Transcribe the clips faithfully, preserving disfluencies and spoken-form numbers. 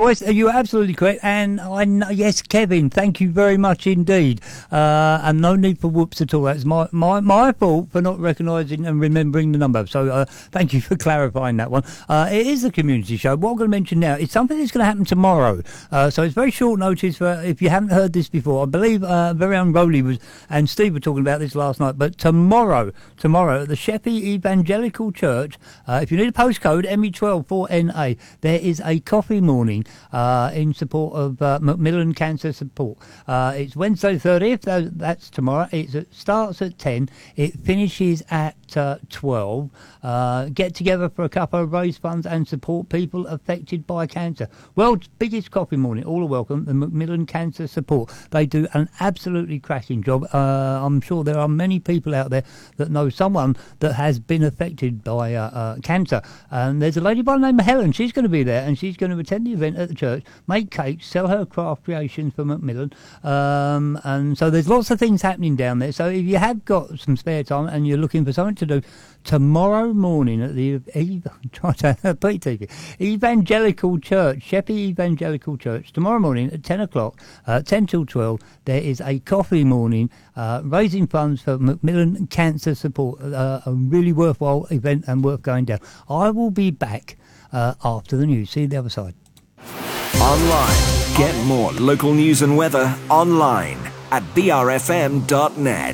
voice. You're absolutely correct. And I know, yes, Kevin, thank you very much indeed. Uh, and no need for whoops at all. That's my, my, my fault for not recognising and remembering the number. So uh, thank you for clarifying that one. Uh, it is a community show. What I'm going to mention now is something that's going to happen tomorrow. Uh, so it's very short notice for if you haven't heard this before. I believe uh, very own Rowley was and Steve were talking about this last night. But tomorrow, tomorrow at the Sheppey Evangelical Church, uh, if you need a postcode, M E twelve four N A, there is a coffee morning uh, in support of uh, Macmillan Cancer Support. Uh, it's Wednesday the thirtieth, that's tomorrow. It's, it starts at ten, it finishes at uh, twelve. Uh, get together for a cuppa, raise funds and support people affected by cancer. World's biggest coffee morning, all are welcome, the Macmillan Cancer Support. They do an absolutely cracking job. Uh, I'm sure there are many people out there that know someone that has been affected by uh, uh, cancer. And there's a lady by the name of Helen. She's going to be there and she's going to attend the event at the church, make cakes, sell her craft creations for Macmillan. Um, and so there's lots of things happening down there. So if you have got some spare time and you're looking for something to do, tomorrow morning at the try to P T V Evangelical Church, Sheppey Evangelical Church, tomorrow morning at ten o'clock, uh, ten till twelve, there is a coffee morning uh, raising funds for Macmillan Cancer Support. Uh, a really worthwhile event and worth going down. I will be back uh, after the news. See you the other side. Online. Get more local news and weather online at b r f m dot net.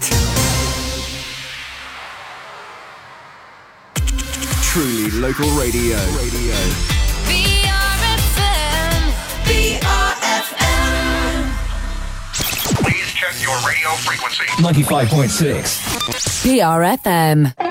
Truly local radio. Radio. B R F M. B R F M. Please check your radio frequency. ninety-five point six. B R F M.